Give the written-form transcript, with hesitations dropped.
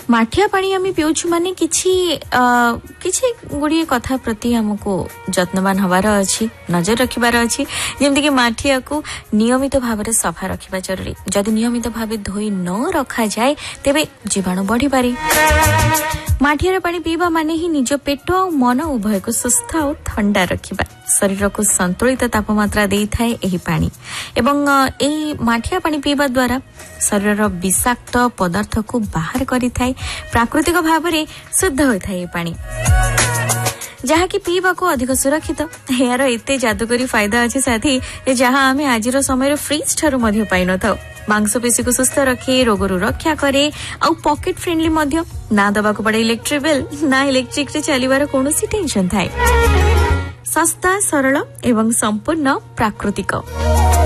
माठिया पानी आम पिउछु माने किछि गुड़िए कथा प्रति हमको जत्नवान हबार अछि, नजर रखिबार अछि। जेमति कि माठिया को नियमित भाव में सफा रखिबा जरूरी। जदि नियमित भाव धोई न रखा जाए तेबे जीवाणु बढ़ी पारे। माठिया पानी पीवा माने ही निज पेट और मन उभय को सुस्थ और ठंडा रखिबा। शरीर को संतुलित तापमात्रा देई थाए एही पानी एवं एही माठिया पानी पीवा द्वारा शरीर विषाक्त पदार्थ को बाहर करि थाए। प्राकृतिक भाव में शुद्ध होई थाए पानी, जहा कि पीवा को अधिक सुरक्षित। यार एते जादुकरी फायदा अछि साथी, जहा आमे आजिर समय फ्रिज ठारू मध्य पाइ न थाउ। मांसपेशी को सुस्थ रखे, रोगरू रक्षा करे और पॉकेट फ्रेंडली मध्य। ना दबा को पड़े इलेक्ट्रिक बिल, ना इलेक्ट्रिक रे चलीबार कोनोसी टेंशन थाए। सस्ता, सरल एवं संपूर्ण प्राकृतिक।